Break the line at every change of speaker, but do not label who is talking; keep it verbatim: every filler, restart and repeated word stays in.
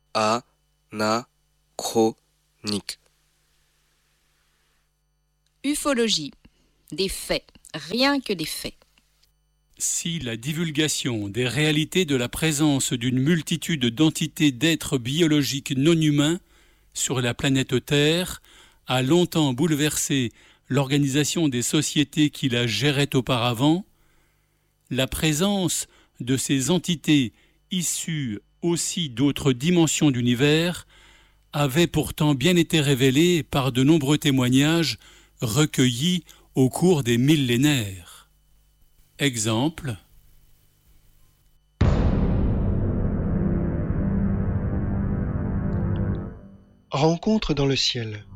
Anachronique.
Ufologie. Des faits, rien que des faits.
Si la divulgation des réalités de la présence d'une multitude d'entités d'êtres biologiques non humains sur la planète Terre a longtemps bouleversé l'organisation des sociétés qui la géraient auparavant, la présence de ces entités issues aussi d'autres dimensions d'univers avait pourtant bien été révélée par de nombreux témoignages recueillis au cours des millénaires. Exemple.
Rencontre dans le ciel.